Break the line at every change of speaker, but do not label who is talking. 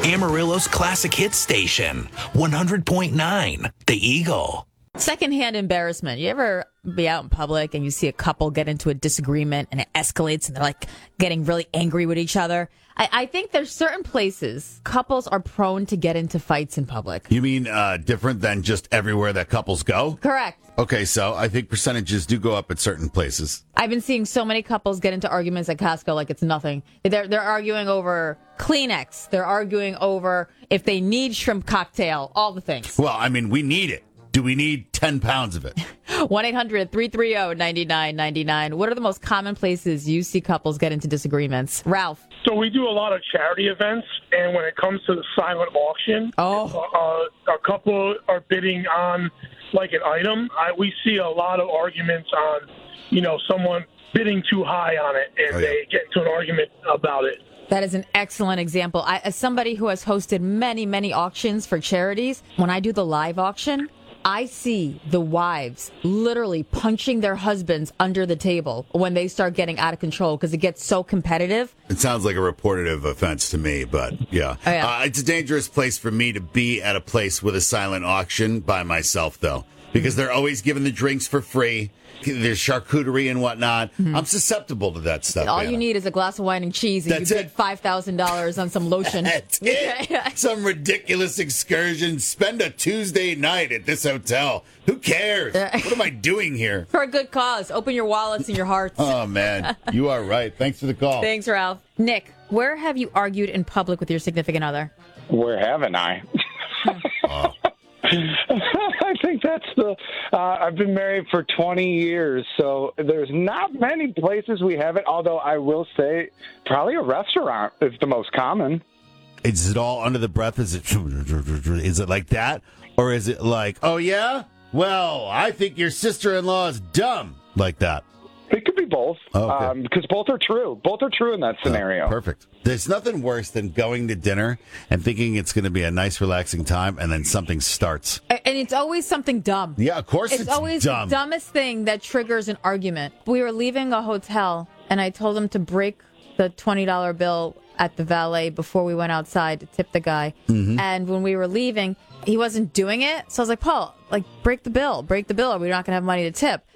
Amarillo's classic hit station, 100.9 The Eagle.
Secondhand embarrassment. You ever be out in public and you see a couple get into a disagreement and it escalates and they're like getting really angry with each other? I think there's certain places couples are prone to get into fights in public.
You mean different than just everywhere that couples go?
Correct.
Okay, so I think percentages do go up at certain places.
I've been seeing so many couples get into arguments at Costco like it's nothing. They're arguing over Kleenex. They're arguing over if they need shrimp cocktail, all the things.
Well, I mean, we need it. Do we need 10 pounds of it?
1-800-330-9999. What are the most common places you see couples get into disagreements? Ralph.
So we do a lot of charity events, and when it comes to the silent auction, a couple are bidding on like an item. We see a lot of arguments on, someone bidding too high on it, and they get into an argument about it.
That is an excellent example. As somebody who has hosted many, many auctions for charities, when I do the live auction, I see the wives literally punching their husbands under the table when they start getting out of control because it gets so competitive.
It sounds like a reportative offense to me, but yeah.
Oh, yeah.
It's a dangerous place for me to be at a place with a silent auction by myself, though, because they're always giving the drinks for free. There's charcuterie and whatnot. Mm-hmm. I'm susceptible to that stuff.
All you need is a glass of wine and cheese, and
That's
you bid $5,000 on some lotion.
That's it. Some ridiculous excursion. Spend a Tuesday night at this hotel. Who cares? What am I doing here?
For a good cause. Open your wallets and your hearts.
Oh, man. You are right. Thanks for the call.
Thanks, Ralph. Nick, where have you argued in public with your significant other?
Where haven't I? I think that's I've been married for 20 years, so there's not many places we haven't, although I will say probably a restaurant is the most common.
Is it all under the breath? Is it like that? Or is it like, oh, yeah? Well, I think your sister-in-law is dumb. Like that.
It could be both, because both are true. Both are true in that scenario.
Perfect. There's nothing worse than going to dinner and thinking it's going to be a nice, relaxing time, and then something starts.
And it's always something dumb.
Yeah, of course it's
always
dumb.
The dumbest thing that triggers an argument. We were leaving a hotel, and I told him to break the $20 bill at the valet before we went outside to tip the guy. Mm-hmm. And when we were leaving, he wasn't doing it. So I was like, Paul, break the bill, or we're not going to have money to tip.